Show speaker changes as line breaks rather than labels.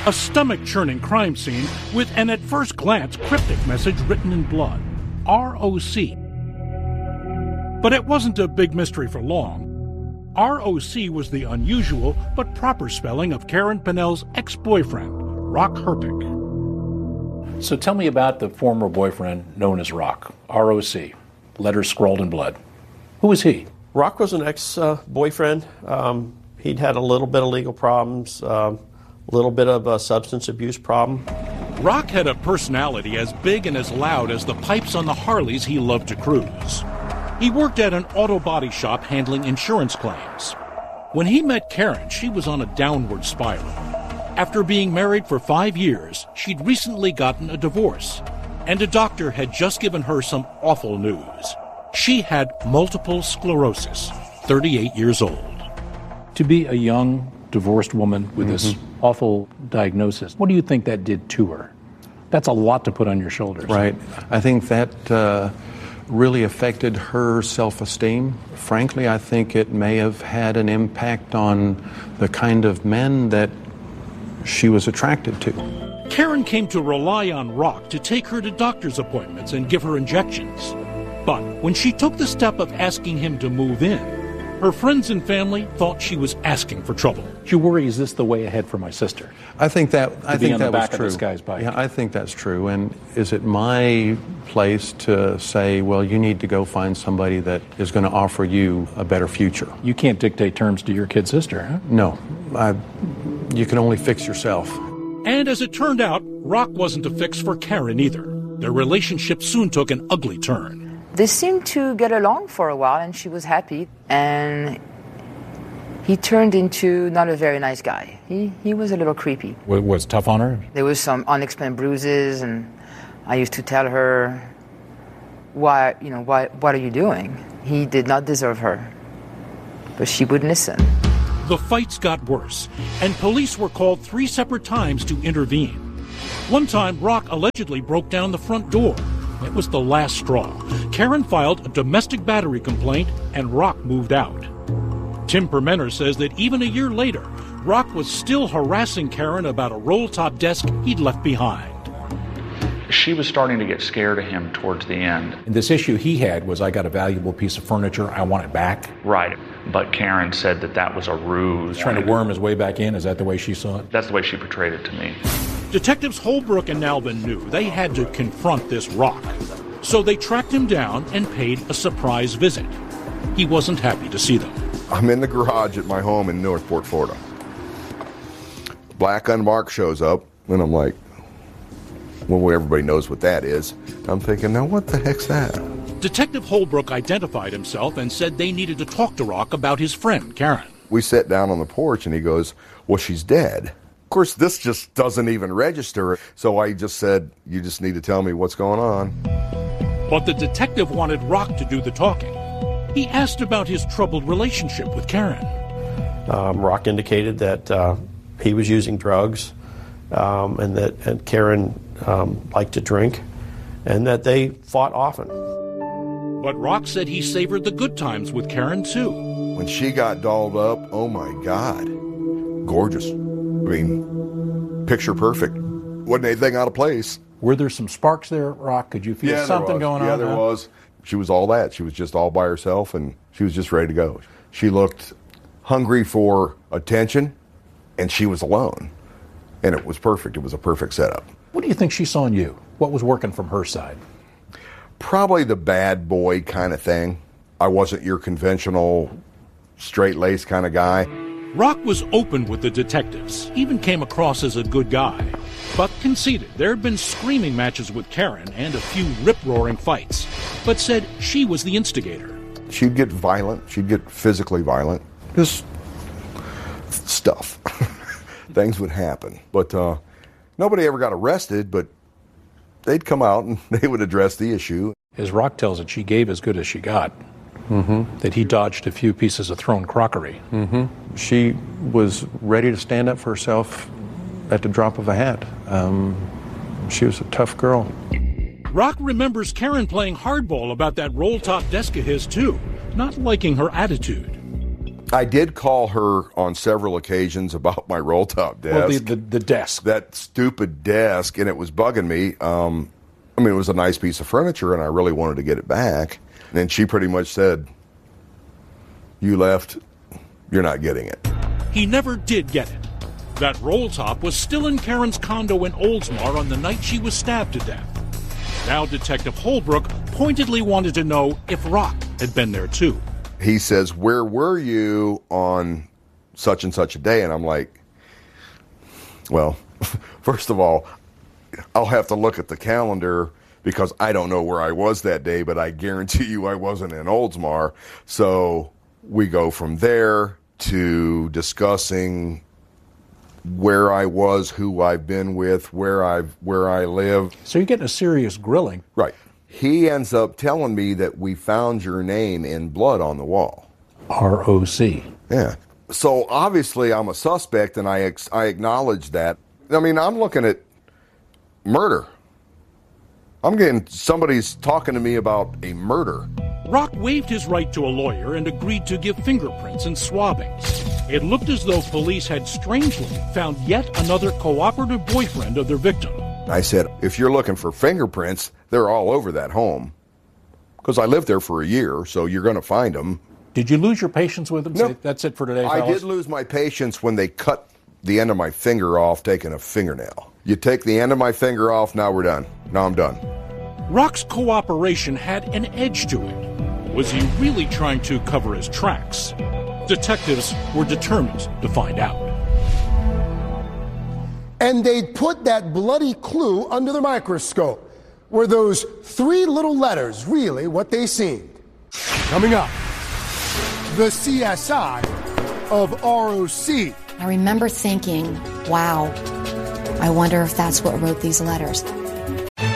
A stomach-churning crime scene with an at first glance cryptic message written in blood. ROC. But it wasn't a big mystery for long. ROC was the unusual but proper spelling of Karen Pinnell's ex-boyfriend, Rock Herpich.
So tell me about the former boyfriend known as Rock. ROC. Letters scrawled in blood. Who was he?
Rock was an ex-boyfriend. He'd had a little bit of legal problems, a little bit of a substance abuse problem.
Rock had a personality as big and as loud as the pipes on the Harleys he loved to cruise. He worked at an auto body shop handling insurance claims. When he met Karen, she was on a downward spiral. After being married for 5 years, she'd recently gotten a divorce, and a doctor had just given her some awful news. She had multiple sclerosis, 38 years old.
To be a young, divorced woman with this awful diagnosis, what do you think that did to her? That's a lot to put on your shoulders.
Right. I think that really affected her self-esteem. Frankly, I think it may have had an impact on the kind of men that she was attracted to.
Karen came to rely on Rock to take her to doctor's appointments and give her injections. But when she took the step of asking him to move in, her friends and family thought she was asking for trouble.
You worry, is this the way ahead for my sister?
I think that was true.
Of this guy's bike.
Yeah, I think that's true. And is it my place to say, well, you need to go find somebody that is going to offer you a better future?
You can't dictate terms to your kid sister, huh?
No. You can only fix yourself.
And as it turned out, Rock wasn't a fix for Karen either. Their relationship soon took an ugly turn.
They seemed to get along for a while, and she was happy. And he turned into not a very nice guy. He was a little creepy.
Was tough on her?
There was some unexplained bruises, and I used to tell her, what are you doing? He did not deserve her. But she wouldn't listen.
The fights got worse, and police were called 3 separate times to intervene. One time, Rock allegedly broke down the front door. It was the last straw. Karen filed a domestic battery complaint, and Rock moved out. Tim Permenter says that even a year later, Rock was still harassing Karen about a roll-top desk he'd left behind.
She was starting to get scared of him towards the end.
And this issue he had was, I got a valuable piece of furniture, I want it back.
Right, but Karen said that was a ruse.
Trying to worm his way back in, is that the way she saw it?
That's the way she portrayed it to me.
Detectives Holbrook and Nalvin knew they had to confront this Rock. So they tracked him down and paid a surprise visit. He wasn't happy to see them.
I'm in the garage at my home in Northport, Florida. Black unmarked shows up, and I'm like, well, everybody knows what that is. I'm thinking, now what the heck's that?
Detective Holbrook identified himself and said they needed to talk to Rock about his friend, Karen.
We sat down on the porch, and he goes, well, she's dead. Of course, this just doesn't even register. So I just said, you just need to tell me what's going on.
But the detective wanted Rock to do the talking. He asked about his troubled relationship with Karen.
Rock indicated that he was using drugs, and Karen liked to drink, and that they fought often.
But Rock said he savored the good times with Karen, too.
When she got dolled up, oh my God, gorgeous. I mean, picture perfect. Wasn't anything out of place.
Were there some sparks there, Rock? Could you feel something going on?
Yeah, there was. She was all that. She was just all by herself, and she was just ready to go. She looked hungry for attention, and she was alone. And it was perfect. It was a perfect setup.
What do you think she saw in you? What was working from her side?
Probably the bad boy kind of thing. I wasn't your conventional straight-laced kind of guy.
Rock was open with the detectives, even came across as a good guy, but conceded there had been screaming matches with Karen and a few rip-roaring fights, but said she was the instigator.
She'd get violent. She'd get physically violent. Just stuff. Things would happen. But nobody ever got arrested, but they'd come out and they would address the issue.
As Rock tells it, she gave as good as she got.
Mm-hmm.
That he dodged a few pieces of thrown crockery.
Mm-hmm. She was ready to stand up for herself at the drop of a hat. She was a tough girl.
Rock remembers Karen playing hardball about that roll-top desk of his, too, not liking her attitude.
I did call her on several occasions about my roll-top desk.
Well, the desk.
That stupid desk, and it was bugging me. I mean, it was a nice piece of furniture, and I really wanted to get it back. And she pretty much said, "You left, you're not getting it."
He never did get it. That roll top was still in Karen's condo in Oldsmar on the night she was stabbed to death. Now Detective Holbrook pointedly wanted to know if Rock had been there too.
He says, "Where were you on such and such a day?" And I'm like, well, first of all, I'll have to look at the calendar because I don't know where I was that day, but I guarantee you I wasn't in Oldsmar. So we go from there to discussing where I was, who I've been with, where I live.
So you're getting a serious grilling.
Right. He ends up telling me that we found your name in blood on the wall.
ROC.
Yeah. So obviously I'm a suspect, and I acknowledge that. I mean, I'm looking at murder. I'm getting somebody's talking to me about a murder.
Rock waived his right to a lawyer and agreed to give fingerprints and swabbings. It looked as though police had strangely found yet another cooperative boyfriend of their victim.
I said, if you're looking for fingerprints, they're all over that home. Because I lived there for a year, so you're going to find them.
Did you lose your patience with them?
No.
Say, that's it for today,
I
fellas?
did lose my patience when they cut the end of my finger off taking a fingernail. You take the end of my finger off, now we're done. Now I'm done.
Rock's cooperation had an edge to it. Was he really trying to cover his tracks? Detectives were determined to find out.
And they'd put that bloody clue under the microscope. Were those 3 little letters really what they seemed? Coming up, the CSI of ROC.
I remember thinking, wow, I wonder if that's what wrote these letters.